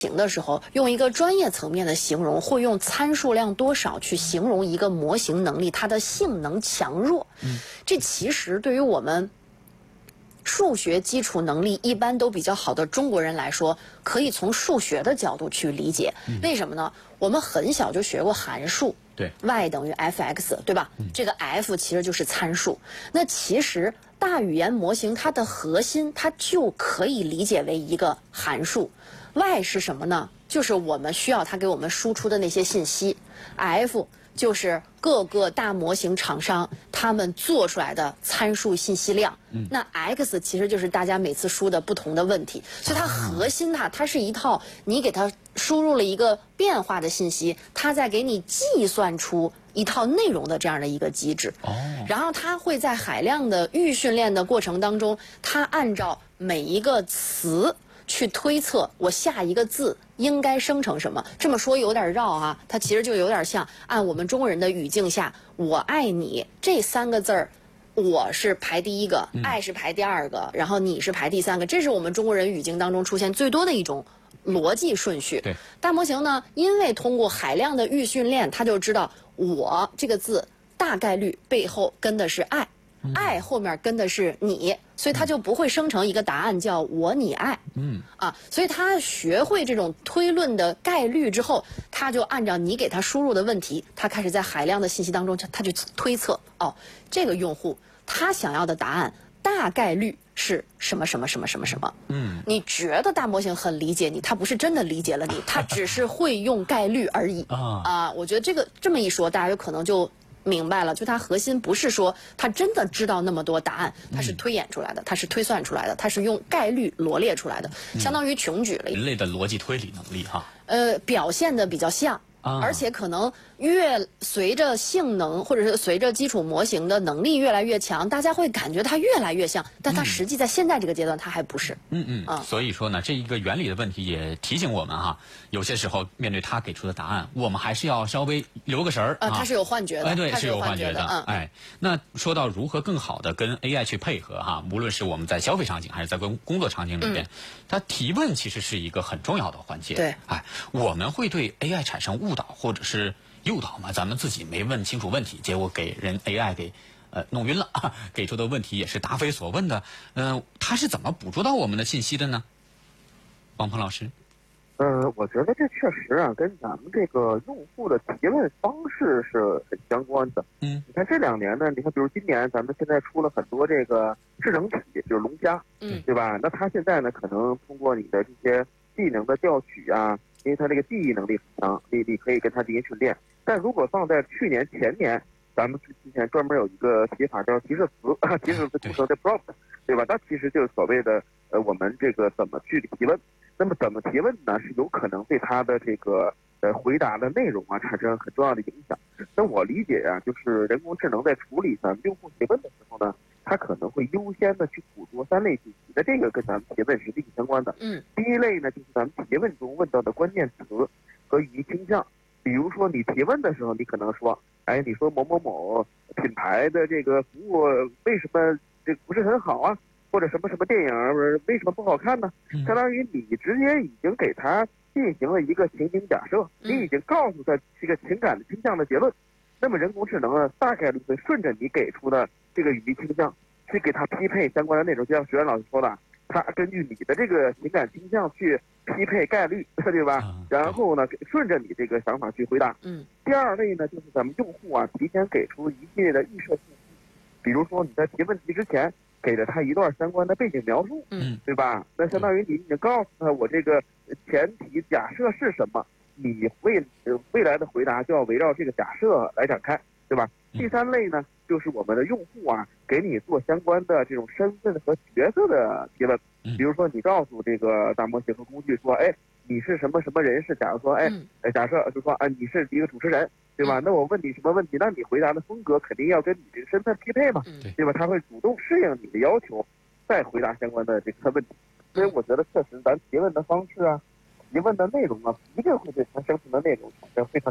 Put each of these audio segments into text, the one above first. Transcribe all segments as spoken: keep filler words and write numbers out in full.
型的时候，用一个专业层面的形容，会用参数量多少去形容一个模型能力它的性能强弱。嗯，这其实对于我们数学基础能力一般都比较好的中国人来说，可以从数学的角度去理解。嗯、为什么呢？我们很小就学过函数， 对 ，y 等于 f(x)， 对吧？嗯、这个 f 其实就是参数。那其实大语言模型它的核心，它就可以理解为一个函数。y 是什么呢？就是我们需要它给我们输出的那些信息。f 就是各个大模型厂商他们做出来的参数信息量。嗯、那 x 其实就是大家每次输的不同的问题，所以它核心它它是一套你给它输入了一个变化的信息，它再给你计算出一套内容的这样的一个机制。哦，然后它会在海量的预训练的过程当中，它按照每一个词去推测我下一个字应该生成什么。这么说有点绕啊，它其实就有点像按我们中国人的语境下，我爱你这三个字儿，我是排第一个，嗯、爱是排第二个，然后你是排第三个，这是我们中国人语境当中出现最多的一种逻辑顺序。 对， 大模型呢，因为通过海量的预训练，它就知道我这个字大概率背后跟的是爱。爱后面跟的是你，所以他就不会生成一个答案叫我你爱。嗯啊，所以他学会这种推论的概率之后，他就按照你给他输入的问题，他开始在海量的信息当中，他就推测哦，这个用户他想要的答案大概率是什么什么什么什么什么。嗯，你觉得大模型很理解你，他不是真的理解了你，他只是会用概率而已。啊啊，我觉得这个这么一说，大家有可能就明白了，就它核心不是说它真的知道那么多答案，它是推演出来的，它是推算出来的，它是用概率罗列出来的，相当于穷举了。 人类的逻辑推理能力哈， 呃，表现的比较像。啊、而且可能越随着性能或者是随着基础模型的能力越来越强，大家会感觉它越来越像，但它实际在现在这个阶段它还不是。 嗯嗯啊，所以说呢，这一个原理的问题也提醒我们哈，有些时候面对他给出的答案，我们还是要稍微留个神儿。 呃，它是有幻觉的。 哎，对，是有幻觉的。 嗯， 哎，那说到如何更好的跟 A I 去配合哈，无论是我们在消费场景还是在工工作场景里边，嗯、它提问其实是一个很重要的环节。 对， 哎，我们会对 A I 产生误导或者是诱导嘛？咱们自己没问清楚问题，结果给人 A I 给呃弄晕了，啊、给出的问题也是答非所问的。嗯、呃，他是怎么捕捉到我们的信息的呢？王鹏老师。 呃，我觉得这确实啊，跟咱们这个用户的提问方式是很相关的。嗯，你看这两年呢，你看，比如今年咱们现在出了很多这个智能体，就是龙虾，嗯，对吧？那它现在呢，可能通过你的这些技能的调取啊，因为它这个记忆能力很强，你你可以跟它进行训练。但如果放在去年前年，咱们之前专门有一个写法叫提示词，提示词组成的 prompt， 对吧？它其实就是所谓的呃，我们这个怎么去提问。那么怎么提问呢？是有可能对他的这个呃回答的内容啊产生很重要的影响。那我理解啊，就是人工智能在处理咱们用户提问的时候呢，它可能会优先的去捕捉三类信息。那这个跟咱们提问是密切相关的。嗯，第一类呢，就是咱们提问中问到的关键词和语义倾向。比如说你提问的时候，你可能说，哎，你说某某某品牌的这个服务为什么这不是很好啊？或者什么什么电影为什么不好看呢？相当于你直接已经给他进行了一个情景假设，你已经告诉他这个情感的倾向的结论。那么人工智能啊，大概率会顺着你给出的这个语义倾向，去给他匹配相关的内容。就像学员老师说的，他根据你的这个情感倾向去匹配概率，对吧？然后呢，顺着你这个想法去回答。嗯。第二类呢，就是咱们用户啊，提前给出一系列的预设信息，比如说你在提问题之前，给了他一段相关的背景描述，嗯，对吧？那相当于你已经告诉他我这个前提假设是什么，你未未来的回答就要围绕这个假设来展开，对吧？第三类呢，就是我们的用户啊，给你做相关的这种身份和角色的提问，比如说你告诉这个大模型和工具说，哎，你是什么什么人士？假如说，哎，假设就说，啊，你是一个主持人。对吧？那我问你什么问题？那你回答的风格肯定要跟你这个身份匹配嘛，对吧？他会主动适应你的要求，再回答相关的这个问题。所以我觉得，确实咱提问的方式啊，提问的内容啊，一定会对他生成的内容产生非常重要的影响。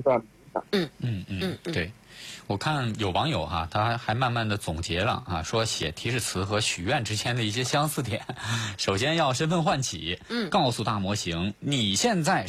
的。 嗯嗯嗯，对。我看有网友哈、啊，他还慢慢的总结了啊，说写提示词和许愿之间的一些相似点。首先要身份唤起，嗯，告诉大模型你现在